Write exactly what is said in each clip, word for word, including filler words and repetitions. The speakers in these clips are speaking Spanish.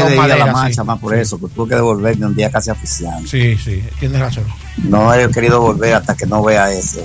de ir madera, a la marcha, sí. más por eso, que tuve que devolverme un día casi oficial. Sí, sí, tienes razón. No he querido volver hasta que no vea eso.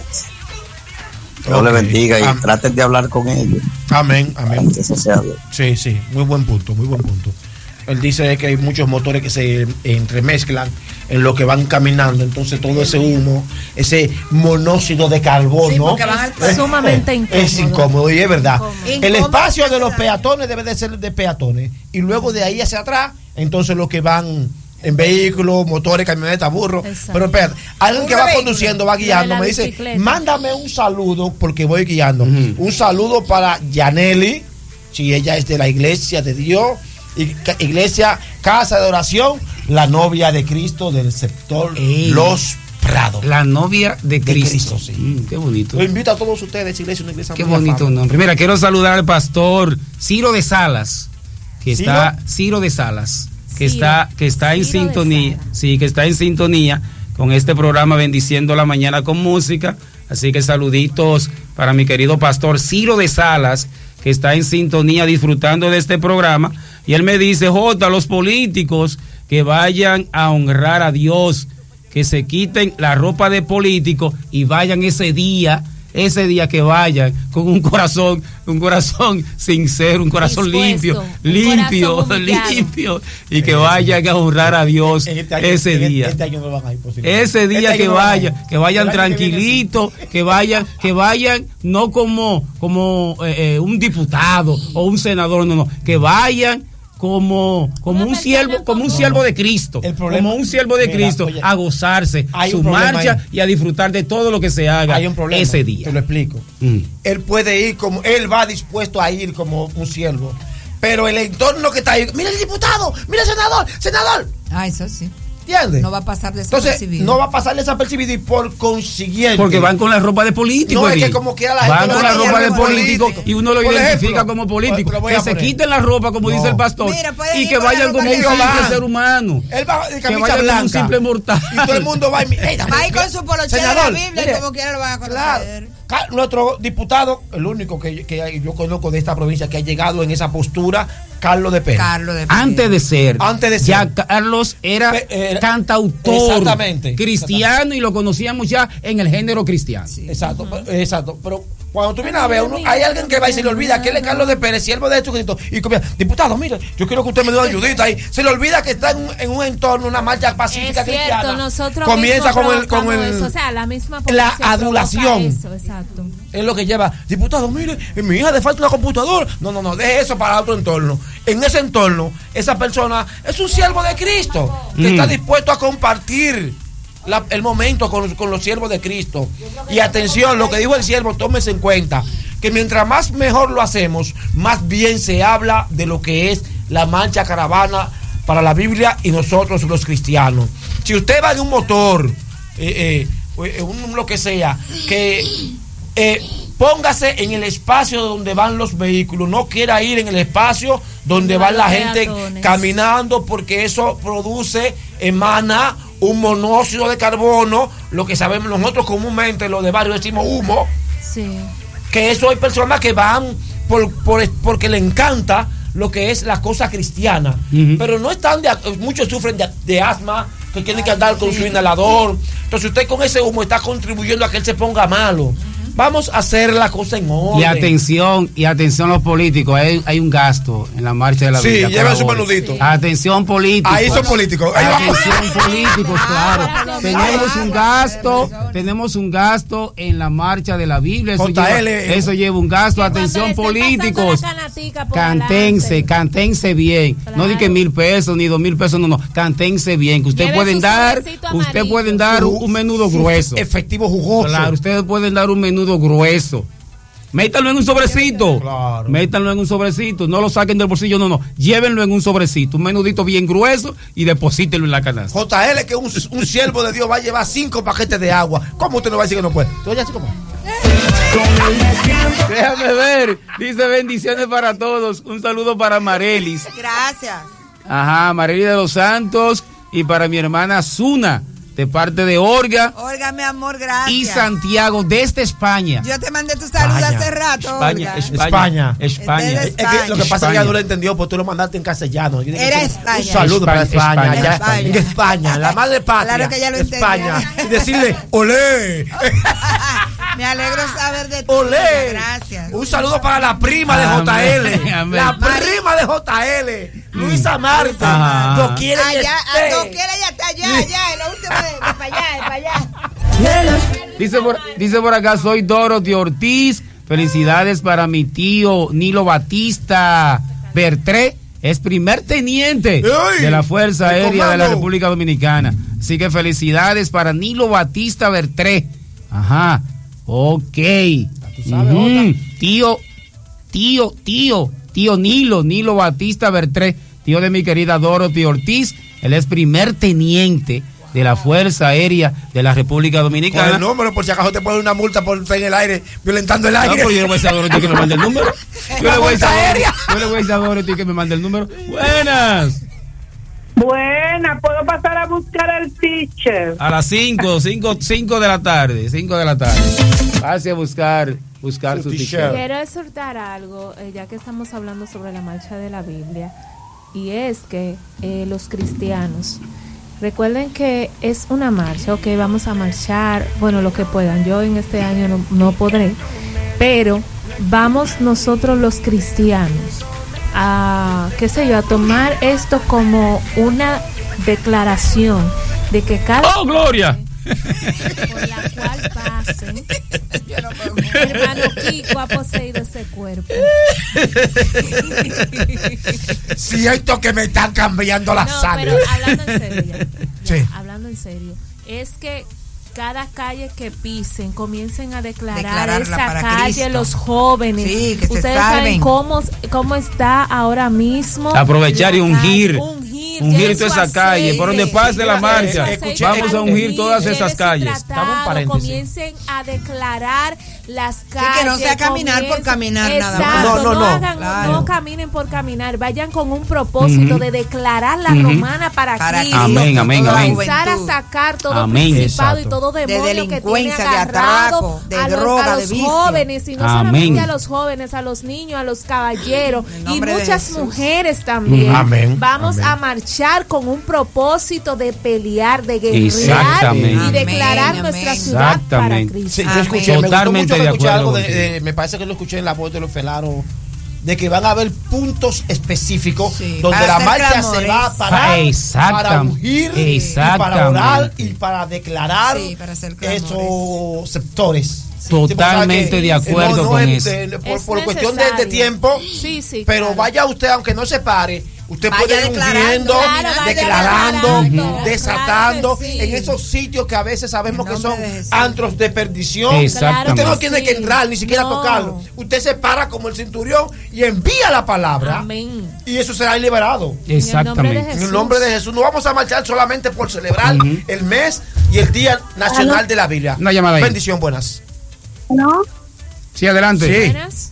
Que Dios Okay. le bendiga y Am- traten de hablar con ellos. Amén, amén. Que eso sea bien. Sí, sí, muy buen punto, muy buen punto. Él dice que hay muchos motores que se entremezclan en lo que van caminando, entonces todo ese humo, ese monóxido de carbono, Sí, porque van al- es sumamente incómodo. Es incómodo y es verdad. Incómodo. El Incómodo. espacio de los peatones debe de ser de peatones y luego de ahí hacia atrás, entonces los que van en vehículos, motores, camionetas, burros. Exacto. Pero espérate, alguien que Un va vehículo. conduciendo, va guiando, la me dice, bicicleta. mándame un saludo porque voy guiando. Ujú. Un saludo para Yaneli, si ella es de la iglesia de Dios, y ca- iglesia Casa de Oración, la novia de Cristo del sector Ey. Los Prados. La novia de De Cristo. Cristo, sí. Mm, qué bonito. Lo invito a todos ustedes, iglesia, una iglesia Qué muy bonito afable. nombre. Mira, quiero saludar al pastor Ciro de Salas, que ¿Ciro? está Ciro de Salas, que Ciro. está que está en Ciro de sintonía, Salas. sí, que está en sintonía con este programa Bendiciendo la Mañana con Música. Así que saluditos para mi querido pastor Ciro de Salas, que está en sintonía disfrutando de este programa. Y él me dice, Jota, los políticos que vayan a honrar a Dios, que se quiten la ropa de político y vayan ese día, ese día que vayan con un corazón, un corazón sincero, un corazón Dispuesto, limpio, un limpio, corazón humillado. limpio, y que vayan a honrar a Dios En este año- ese en día. Este año no van a ir posiblemente. Ese día Este año que no van a ir. vayan, que vayan El año que viene, tranquilitos, que vayan, que vayan no como, como eh, eh, un diputado o un senador, no, no, que vayan como, como Una un persona siervo, como un común. siervo de Cristo, El problema- como un siervo de Mira, Cristo, oye, a gozarse hay su un problema marcha ahí. y a disfrutar de todo lo que se haga Hay un problema. ese día. Te lo explico. Mm. Él puede ir como, él va dispuesto a ir como un siervo. Pero el entorno que está ahí, mira el diputado, mira el senador, senador, Ah, eso sí. ¿entiendes? No va a pasar Entonces, desapercibido. no va a pasar desapercibido y por consiguiente. Porque van con la ropa de político. No, es que Eddie. como quiera la gente van lo con la ve ropa de como político, político. y uno lo Por identifica ejemplo, como político. lo voy Que a se poner. quiten la ropa, como No. dice el pastor, Mira, pueden y ir que con la vayan ropa como un que simple van. ser humano. Él va de Que camisa vayan como blanca. un simple mortal. Y todo el mundo va y mira, Va a ir con su poloche de la senador, Biblia mire, y como quiera lo van a conocer. Claro. Ca- Nuestro diputado, el único que, que yo conozco de esta provincia que ha llegado en esa postura, Carlos de Pérez. Carlos de Antes de ser, Antes de ser. ya Carlos era Pe- era- cantautor Exactamente. cristiano y lo conocíamos ya en el género cristiano. Exacto, pero- exacto. Pero cuando tú vienes a ver, uno- hay alguien que va y se le olvida que él es Carlos de Pérez, siervo de Jesucristo, y comienza, diputado, mire, yo quiero que usted me dé una ayudita ahí. Se le olvida que está en un, en un entorno, una marcha pacífica Es cierto, cristiana. nosotros Comienza mismos con el, con provocamos el, eso, o sea, la misma la policía provoca adulación. eso, exacto. Es lo que lleva, diputado, mire, a mi hija le falta una computadora. No, no, no, deje eso para otro entorno. En ese entorno, esa persona es un siervo de Cristo que Mm. está dispuesto a compartir la- el momento con, con los siervos de Cristo. Y atención, lo que dijo el siervo, tómese en cuenta, que mientras más mejor lo hacemos, más bien se habla de lo que es la marcha caravana para la Biblia y nosotros los cristianos. Si usted va en un motor, eh, eh, eh, un, lo que sea, que eh, póngase en el espacio donde van los vehículos, no quiera ir en el espacio donde va la gente peatones. caminando, porque eso produce, emana un monóxido de carbono, lo que sabemos nosotros comúnmente, los de barrio decimos humo, Sí. que eso hay personas que van por, por- porque le encanta lo que es la cosa cristiana, Ujú. pero no están de, muchos sufren de, de asma, que tienen que andar con su inhalador. Entonces usted con ese humo está contribuyendo a que él se ponga malo. Vamos a hacer la cosa en orden. Y atención, y atención los políticos, hay, hay un gasto en la marcha de la Sí, Biblia. lleven su colabore. menudito. Atención políticos. Ahí son políticos. Ahí vamos. Atención políticos, claro. Claro, Tenemos claro. un gasto, tenemos un gasto en la marcha de la Biblia. Eso, J lleva, L. eso lleva un gasto. Que cuando Atención le estén políticos. pasando la canatica por Cantense, adelante. cantense bien. No di que Claro. mil pesos ni dos mil pesos, no, no. Cantense bien. Que ustedes Lleve pueden su dar, sobrecito ustedes amarillo. pueden dar un, un menudo grueso. Efectivo jugoso. Claro, ustedes pueden dar un menudo grueso. Métanlo en un sobrecito. Claro. Métanlo en un sobrecito. No lo saquen del bolsillo, no, no. Llévenlo en un sobrecito, un menudito bien grueso y deposítenlo en la canasta. J L, que un, un siervo de Dios va a llevar cinco paquetes de agua. ¿Cómo usted no va a decir que no puede? ¿Tú oyes así como? Déjame ver. Dice bendiciones para todos. Un saludo para Marelis. Gracias. Ajá, Marelis de los Santos. Y para mi hermana Zuna. de parte de Olga. Olga, mi amor, gracias. Y Santiago desde España. Yo te mandé tu saludo España. hace rato, España, Olga. España. España. España. Es de Es que lo que pasa es que España. ella no lo entendió, porque tú lo mandaste en castellano. Yo dije Era que- España. Un saludo para España, España. España, ya, España. En España, la madre patria. Claro que ella lo España. entendía. Y decirle, olé. Me alegro saber de ti. Olé. Gracias. Un saludo para la prima de Amén, J L. amén. La prima de J L. Luisa Marta. Ajá. No quiere que Allá, a esté. Doquiera ya está allá, allá, en la última de, de para allá, de para allá. Dice por, dice por acá, soy Dorothy Ortiz. Felicidades para mi tío Nilo Batista Bertré. Es primer teniente ¡Ey! de la Fuerza ¡El Aérea de la comando! República Dominicana. Así que felicidades para Nilo Batista Bertré. Ajá. Ok. sabes, Ujú. Tío, tío, tío, tío Nilo, Nilo Batista Bertré, tío de mi querida Dorothy Ortiz. Él es primer teniente de la Fuerza Aérea de la República Con Dominicana. el número, por si acaso te ponen una multa por estar en el aire, violentando el No, aire. pero yo le voy a decir a Dorothy que me mande el número. Yo La le voy a decir a multa Dorothy- aérea. yo le voy a decir a Dorothy que me mande el número. Buenas. Buena, puedo pasar a buscar al teacher. A las cinco, cinco, cinco de la tarde, cinco de la tarde. Pase a buscar, buscar Su su t-shirt. t-shirt. Quiero exhortar algo, eh, ya que estamos hablando sobre la marcha de la Biblia, y es que eh, los cristianos, recuerden que es una marcha, ok, vamos a marchar, bueno, lo que puedan, yo en este año no, no podré, pero vamos nosotros los cristianos a, qué sé yo, a tomar esto como una declaración de que cada ¡Oh, Gloria! por la cual pasen, hermano Kiko ha poseído ese cuerpo. Siento que me están cambiando la No, sangre. pero hablando en serio, ya, ya, Sí. hablando en serio, es que cada calle que pisen comiencen a declarar Declararla esa para calle Cristo. los jóvenes. Sí, que se Ustedes salven. saben cómo, cómo está ahora mismo. Aprovechar y la ungir. calle, ungir, Ungir lleven toda su esa calle, aceite, por donde pase la lleven marcha. su aceite Vamos a ungir ungir, todas esas lleven su calles. tratado, Estamos en paréntesis. comiencen a declarar las calles. que no sea caminar por comiencen- caminar nada más. Exacto, No, no, no. hagan- Claro. no caminen por caminar, vayan con un propósito Ujú. de declarar la Ujú. romana para, Para Cristo. Amén, amén, toda la amén. Comenzar a juventud. sacar todo Amén. principado Exacto. y todo De demonio que tiene delincuencia, de agarrado atraco, de a los, droga, a de los vicio. jóvenes, y no Amén. solamente a los jóvenes, a los niños, a los caballeros En y nombre de muchas Jesús. mujeres también. Amén. Vamos Amén. a marchar con un propósito de pelear, de guerrear Exactamente. y Amén, declarar amén. nuestra ciudad para Exactamente. Cristo. Sí, yo Amén. escuché, me gustó Totalmente mucho que de escuché acuerdo algo de, contigo. de- me parece que lo escuché en la voz de los Felaro, de que van a haber puntos específicos Sí, donde para la hacer marcha clamores. se va a parar Exactam- para ungir y para orar exactamente. y para declarar Sí, para hacer clamores. esos sectores. Totalmente Sí, porque de sabe que, acuerdo eh, no, con es, eso. eh, por, Es por cuestión de, de necesario. tiempo, Sí, sí, pero claro. vaya usted, aunque no se pare, usted Vaya puede ir declarando. ungiendo, Claro, vaya declarando, declarando, desatando, claro que sí. en esos sitios que a veces sabemos En que nombre son de Jesús. antros de perdición. Exactamente. Usted no que tiene sí. que entrar, ni siquiera No. tocarlo. Usted se para como el cinturón y envía la palabra. Amén. Y eso será liberado. Exactamente. En el nombre de Jesús. No vamos a marchar solamente por celebrar Ujú. el mes y el Día Nacional de la Biblia. Una llamada ahí. Bendición, buenas. ¿No? Sí, adelante. Sí. Buenas.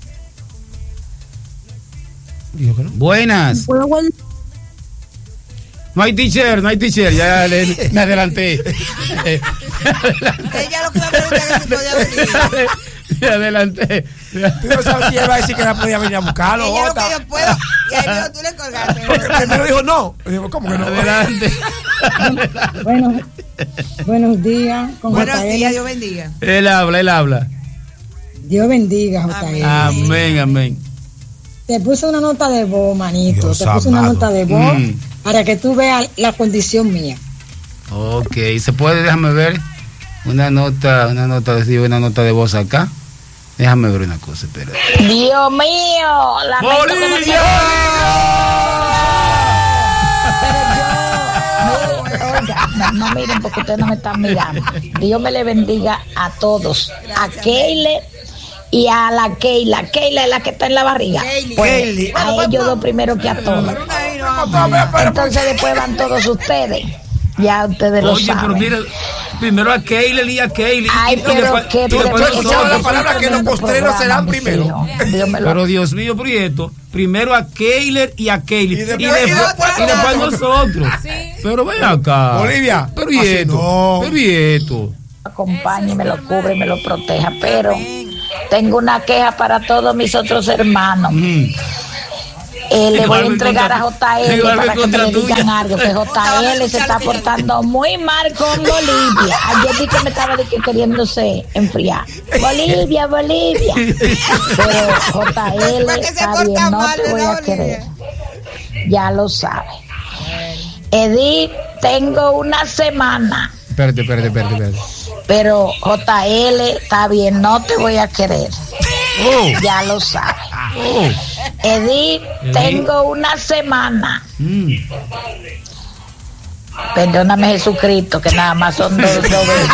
Dijo que no. Buenas. ¿Puedo guardar? No hay teacher, no hay teacher. Ya le- me adelanté. Ella lo que me pregunta es si podía venir. Me adelanté. Tú no sabes si ella va a decir que la podía venir a buscarlo. Ella lo que Jota. yo puedo. Y ahí dijo, tú le colgaste. Porque primero dijo no. Y digo, ¿cómo que no? Adelante. Bueno, buenos días. Con Buenos J L. días, Dios bendiga. Él habla, él habla. Dios bendiga, J Amén. L. Amén, amén. Te puse una nota de voz, manito. Dios Te puse una amado. nota de voz Mm. para que tú veas la condición mía. Ok, se puede, déjame ver. Una nota, una nota, decir una nota de voz acá. Déjame ver una cosa, espera. Dios mío, lamento que no ¡Bolivia! Oiga, no, no miren porque ustedes no me están mirando. Dios me le bendiga a todos. A Keile y a la Keila. Keila es la que está en la barriga. Keili. Pues, Keili. a ellos dos primero que a todos. Ahí no. Entonces después van todos ustedes. Ya ustedes lo Oye, pero saben. mira, primero a Keila y a Keila. Ay, y pero después- qué y después pero escuchaba nosotros. la palabra que los postreros serán primero. Dios me lo Pero Dios mío, Prieto, primero a Keiler y a Keila. Y Y después- después, y después y después nosotros. nosotros. Sí. Pero ven acá. Bolivia. Pero y esto. No. Pero y esto. Acompañe, me lo cubre, me lo proteja, pero tengo una queja para todos mis otros hermanos. Mm. Eh, le voy a entregar a contra, J L para que me le tuya. digan algo, que J L se está portando muy mal con Bolivia. Ayer vi que me estaba de que queriéndose enfriar. Bolivia, Bolivia. Pero J L, está bien, no te voy a querer. Ya lo sabes. Edith, tengo una semana. Espérate, espérate, espérate, espérate. Pero J L, está bien, no te voy a querer. Oh. Ya lo sabes. Oh. Edith, tengo una semana. Mm. Perdóname, Jesucristo, que nada más son dos, dos veces.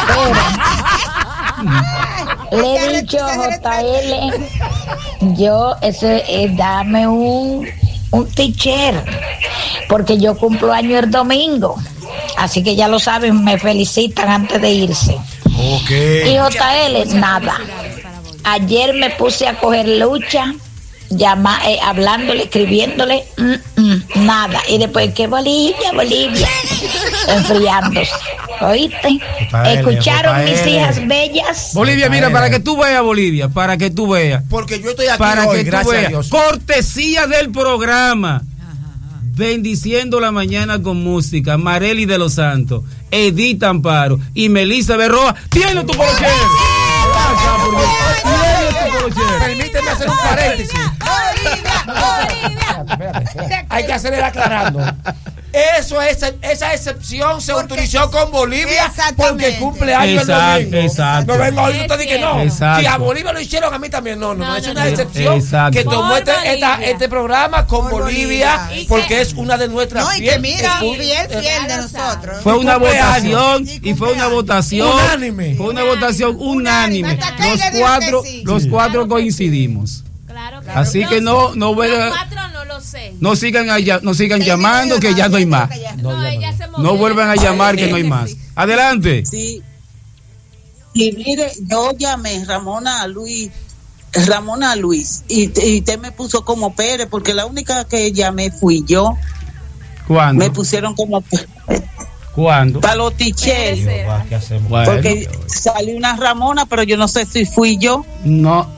Pero le he dicho a J L, yo, ese, eh, dame un, un teacher, porque yo cumplo año el domingo. Así que ya lo saben, me felicitan antes de irse. Okay. Y J L, nada. Ayer me puse a coger lucha, llama, eh, hablándole, escribiéndole, mm, mm, nada. Y después, que Bolivia, Bolivia, enfriándose. ¿Oíste? J L, ¿Escucharon J L. mis hijas bellas? Bolivia, mira, para que tú veas, Bolivia, para que tú veas. Porque yo estoy aquí Para hoy, que tú gracias a veas. Dios. Cortesía del programa. Bendiciendo la mañana con música, Marely de los Santos, Edith Amparo y Melissa Berroa. ¡Tiene tu polocher! Permíteme hacer un paréntesis. Espérate, espérate, espérate. Hay que hacer el aclarando. Eso es, esa excepción se Porque- autorizó con Bolivia porque Exactamente. cumple años el Exacto, domingo. exacto. No venga ahorita y que no. Exacto. Si a Bolivia lo hicieron, a mí también no. No, no, No, es no, una no. excepción Exacto. que tomó Por este, esta- Bolivia. este programa con Por Bolivia, Bolivia. porque es una de nuestras No, y que fiel- mira, escu- fiel, eh, fiel de nosotros. Fue una cumpleaños. votación Y y fue una cumpleaños. votación Unánime. Fue una votación unánime. Hasta que Los le dijo cuatro, que sí. los Sí. cuatro Claro que coincidimos. Claro, Así Yo que sé. no, no voy Los a- cuatro no lo sé. No sigan allá, no sigan Sí, llamando sí, que ya no hay más. No, No, ya ella no. se movió. No vuelvan a llamar que no hay más. Adelante. Sí. Y mire, yo llamé Ramona a Luis, Ramona a Luis, y, y usted me puso como Pérez, porque la única que llamé fui yo. ¿Cuándo? Me pusieron como ¿Cuándo? para los ticheros, ¿Qué hacemos? Bueno, porque salió una Ramona, pero yo no sé si fui yo. no.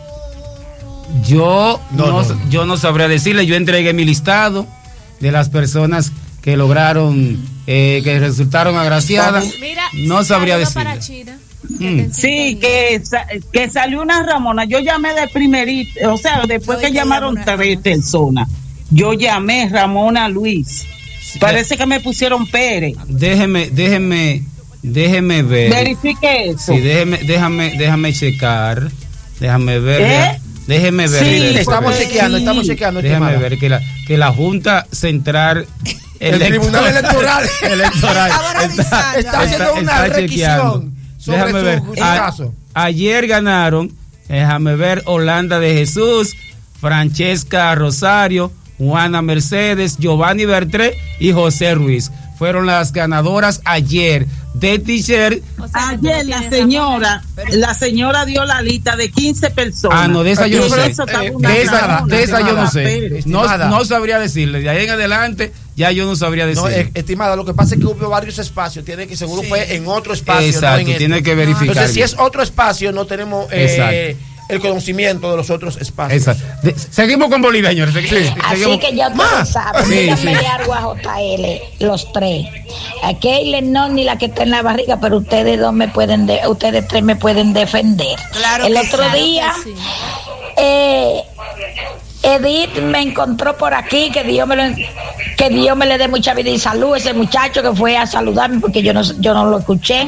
Yo No, no, no. yo no sabría decirle. Yo entregué mi listado de las personas que lograron, eh, que resultaron agraciadas. Mira, No sabría saludo decirle. para China. Mm. Sí, que, sa- que salió una Ramona. Yo llamé de primerito, o sea, después Yo que dije llamaron Ramona. tres personas. Yo llamé Ramona Luis. Parece que me pusieron Pérez. Déjeme, déjeme, déjeme ver. Verifique eso. Sí, déjeme, déjame, déjame checar. Déjame ver. ¿Eh? deja- Déjeme ver. Sí, déjeme Estamos ver. chequeando, Sí. estamos chequeando. Déjame estimada. ver que la, que la Junta Central El Tribunal Electoral. electoral Ahora está, avisando. Está haciendo una está requisición chequeando. sobre Déjame su- ver. su A- caso. ayer ganaron, déjame ver, Holanda de Jesús, Francesca Rosario, Juana Mercedes, Giovanni Bertré y José Ruiz. Fueron las ganadoras ayer de t-shirt. O sea, que tú Ayer no la tienes señora, la señora dio la lista de quince personas. Ah, no, de esa yo Y no por sé. eso estaba Eh, una De esa, Ramona, de esa yo no llamada sé. Pérez. No, estimada. no sabría decirle. De ahí en adelante ya yo no sabría No, decirle. eh, estimada, lo que pasa es que hubo varios espacios. Tiene que seguro fue en otro espacio. Exacto, no en este. tiene que verificar. Entonces, si bien. es otro espacio, no tenemos eh, Exacto. el conocimiento de los otros espacios. Exacto. De- seguimos con Bolivia, señores. Segui- Así seguimos- que ya Ma. ustedes saben, Sí, díganme sí. algo a J L, los tres. A Keile no, ni la que está en la barriga, pero ustedes dos me pueden, de- ustedes tres me pueden defender. Claro El que otro sí. día, Sí. eh, Edith me encontró por aquí, que Dios me lo, que Dios me le dé mucha vida y salud, ese muchacho que fue a saludarme porque yo no, yo no lo escuché.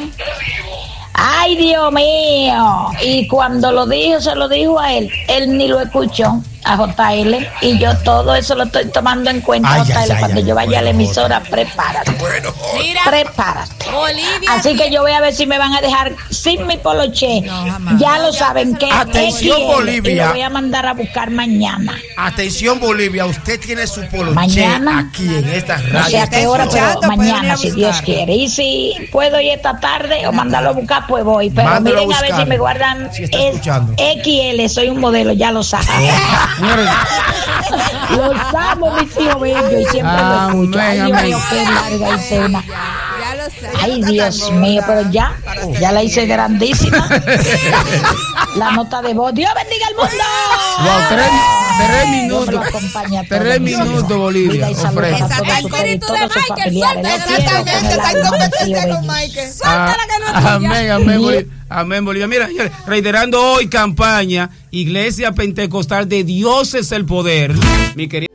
Ay, Dios mío. Y cuando lo dijo, se lo dijo a él. Él ni lo escuchó, a J L. Y yo todo eso lo estoy tomando en cuenta, Ay, J L. ay, Cuando ay, yo vaya bueno, a la emisora, J. prepárate. Bueno, Mira, Prepárate. Bolivia. Así que yo voy a ver si me van a dejar sin mi poloche. No, jamás. Ya lo saben que Atención, X L, Bolivia. Y lo voy a mandar a buscar mañana. atención Bolivia, usted tiene su poloche Mañana. aquí en esta No radio. sé a qué hora, pero escuchando, pueden ir mañana, a si Dios buscarlo. quiere. Y si puedo ir esta tarde o mandarlo a buscar, pues voy. Pero Mándalo a miren a ver buscar, si me guardan si está es escuchando. X L, soy un modelo, ya lo saben. Los amo, mis hijos bellos, y siempre lo escucho. Ay, Dios mío, qué larga escena. Ay, Dios mío, pero ya, ya la hice grandísima. La nota de voz. Dios bendiga al mundo. Wow, tres, tres minutos. Tres minutos, Bolivia. Esa está el espíritu de Michael. Suelta, exactamente, está en competencia con Michael. Suéltala que no es tuya. Amén, amén, Bolivia. Amén, Bolivia. Mira, señores, reiterando hoy campaña, Iglesia Pentecostal de Dios es el poder. Mi querido.